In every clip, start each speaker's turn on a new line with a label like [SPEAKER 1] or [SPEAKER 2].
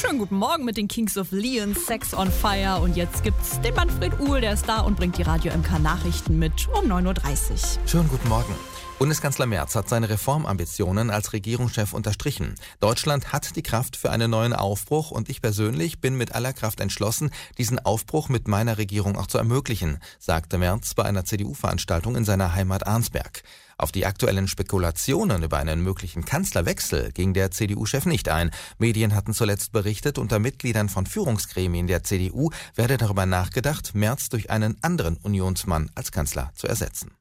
[SPEAKER 1] Schönen guten Morgen mit den Kings of Leon, Sex on Fire. Und jetzt gibt's den Manfred Uhl, der ist da und bringt die Radio MK Nachrichten mit um 9.30 Uhr.
[SPEAKER 2] Schönen guten Morgen. Bundeskanzler Merz hat seine Reformambitionen als Regierungschef unterstrichen. Deutschland hat die Kraft für einen neuen Aufbruch und ich persönlich bin mit aller Kraft entschlossen, diesen Aufbruch mit meiner Regierung auch zu ermöglichen, sagte Merz bei einer CDU-Veranstaltung in seiner Heimat Arnsberg. Auf die aktuellen Spekulationen über einen möglichen Kanzlerwechsel ging der CDU-Chef nicht ein. Medien hatten zuletzt berichtet, unter Mitgliedern von Führungsgremien der CDU werde darüber nachgedacht, Merz durch einen anderen Unionsmann als Kanzler zu ersetzen.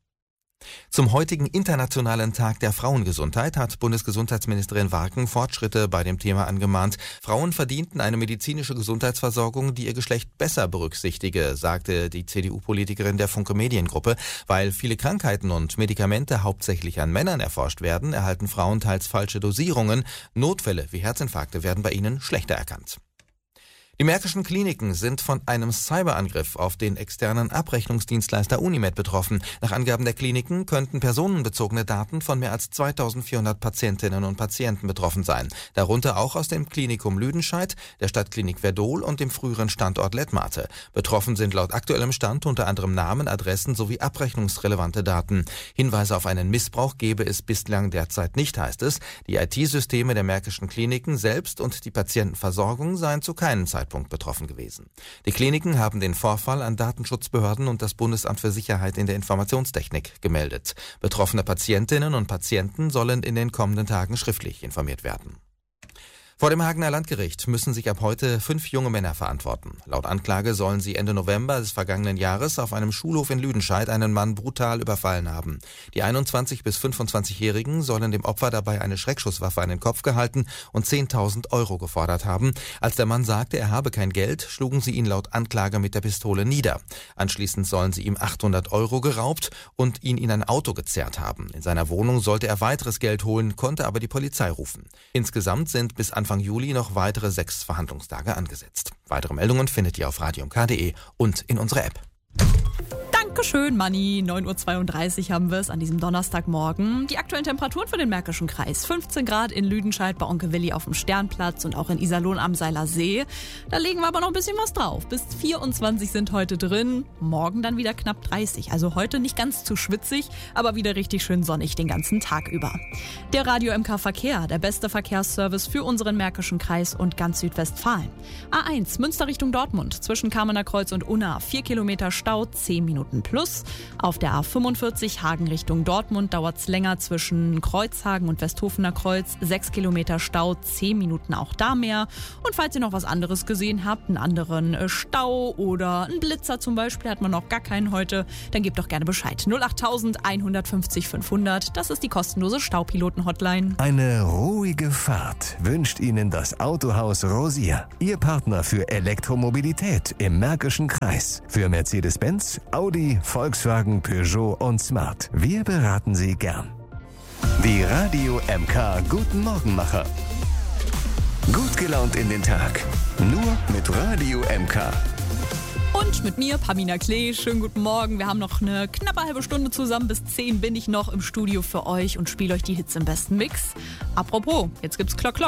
[SPEAKER 2] Zum heutigen Internationalen Tag der Frauengesundheit hat Bundesgesundheitsministerin Warken Fortschritte bei dem Thema angemahnt. Frauen verdienten eine medizinische Gesundheitsversorgung, die ihr Geschlecht besser berücksichtige, sagte die CDU-Politikerin der Funke Mediengruppe. Weil viele Krankheiten und Medikamente hauptsächlich an Männern erforscht werden, erhalten Frauen teils falsche Dosierungen. Notfälle wie Herzinfarkte werden bei ihnen schlechter erkannt. Die Märkischen Kliniken sind von einem Cyberangriff auf den externen Abrechnungsdienstleister Unimed betroffen. Nach Angaben der Kliniken könnten personenbezogene Daten von mehr als 2400 Patientinnen und Patienten betroffen sein. Darunter auch aus dem Klinikum Lüdenscheid, der Stadtklinik Werdohl und dem früheren Standort Lettmate. Betroffen sind laut aktuellem Stand unter anderem Namen, Adressen sowie abrechnungsrelevante Daten. Hinweise auf einen Missbrauch gebe es bislang derzeit nicht, heißt es. Die IT-Systeme der Märkischen Kliniken selbst und die Patientenversorgung seien zu keinem Zeitpunkt betroffen gewesen. Die Kliniken haben den Vorfall an Datenschutzbehörden und das Bundesamt für Sicherheit in der Informationstechnik gemeldet. Betroffene Patientinnen und Patienten sollen in den kommenden Tagen schriftlich informiert werden. Vor dem Hagener Landgericht müssen sich ab heute 5 junge Männer verantworten. Laut Anklage sollen sie Ende November des vergangenen Jahres auf einem Schulhof in Lüdenscheid einen Mann brutal überfallen haben. Die 21- bis 25-Jährigen sollen dem Opfer dabei eine Schreckschusswaffe an den Kopf gehalten und 10.000 Euro gefordert haben. Als der Mann sagte, er habe kein Geld, schlugen sie ihn laut Anklage mit der Pistole nieder. Anschließend sollen sie ihm 800 Euro geraubt und ihn in ein Auto gezerrt haben. In seiner Wohnung sollte er weiteres Geld holen, konnte aber die Polizei rufen. Insgesamt sind bis Anfang Juli noch weitere 6 Verhandlungstage angesetzt. Weitere Meldungen findet ihr auf radiomk.de und in unserer App.
[SPEAKER 1] Dankeschön, Manni. 9.32 Uhr haben wir es an diesem Donnerstagmorgen. Die aktuellen Temperaturen für den Märkischen Kreis. 15 Grad in Lüdenscheid bei Onkel Willi auf dem Sternplatz und auch in Iserlohn am Seiler See. Da legen wir aber noch ein bisschen was drauf. Bis 24 sind heute drin. Morgen dann wieder knapp 30. Also heute nicht ganz zu schwitzig, aber wieder richtig schön sonnig den ganzen Tag über. Der Radio MK Verkehr, der beste Verkehrsservice für unseren Märkischen Kreis und ganz Südwestfalen. A1 Münster Richtung Dortmund zwischen Kamener Kreuz und Unna. 4 Kilometer Stau, 10 Minuten plus. Auf der A45 Hagen Richtung Dortmund dauert es länger zwischen Kreuzhagen und Westhofener Kreuz. 6 Kilometer Stau, 10 Minuten auch da mehr. Und falls ihr noch was anderes gesehen habt, einen anderen Stau oder einen Blitzer zum Beispiel, hat man noch gar keinen heute, dann gebt doch gerne Bescheid. 08000 150 500, das ist die kostenlose Staupiloten-Hotline.
[SPEAKER 3] Eine ruhige Fahrt wünscht Ihnen das Autohaus Rosier. Ihr Partner für Elektromobilität im Märkischen Kreis. Für Mercedes-Benz, Audi, Volkswagen, Peugeot und Smart. Wir beraten Sie gern. Die Radio MK Guten Morgenmacher. Gut gelaunt in den Tag. Nur mit Radio MK.
[SPEAKER 1] Und mit mir, Pamina Klee. Schönen guten Morgen. Wir haben noch eine knappe halbe Stunde zusammen. Bis 10 bin ich noch im Studio für euch und spiele euch die Hits im besten Mix. Apropos, jetzt gibt's Klock.